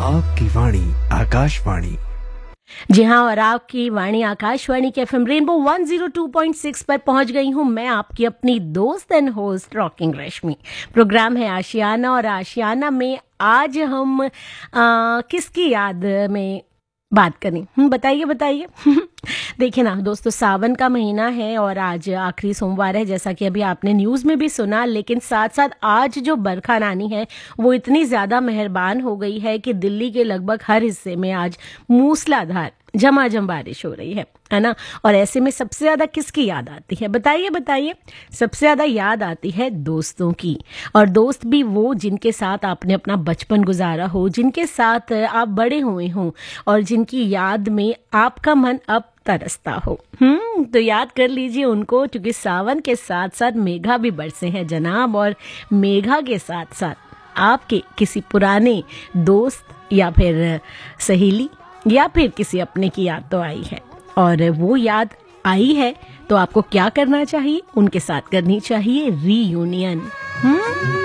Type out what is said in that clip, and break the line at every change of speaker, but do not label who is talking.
आपकी वाणी आकाशवाणी।
जी हाँ, और आपकी वाणी आकाशवाणी के एफएम रेनबो 102.6 पर पहुंच गई हूँ मैं, आपकी अपनी दोस्त and host rocking Rashmi. Programme है आशियाना, और आशियाना में आज हम किसकी याद में बात करें? बताइए बताइए। देखिए ना दोस्तों, सावन का महीना है और आज आखिरी सोमवार है, जैसा कि अभी आपने न्यूज़ में भी सुना। लेकिन साथ साथ आज जो बरखा रानी है वो इतनी ज़्यादा मेहरबान हो गई है कि दिल्ली के लगभग हर हिस्से में आज मूसलाधार झमाझम बारिश हो रही है ना। और ऐसे में सबसे ज़्यादा किसकी याद आती है? बताइए बताइए। सबसे ज़्यादा याद आती है दोस्तों की, और दोस्त भी वो जिनके साथ आपने अपना बचपन गुजारा हो, जिनके साथ आप बड़े हुए हों, और जिनकी याद में आपका मन अब तरसता हो। तो याद कर लीजिए उनको, क्योंकि सावन के साथ साथ मेघा भी बरसे हैं जनाब, और मेघा के साथ साथ आपके किसी पुराने दोस्त या फिर सहेली या फिर किसी अपने की याद तो आई है। और वो याद आई है तो आपको क्या करना चाहिए? उनके साथ करनी चाहिए रीयूनियन।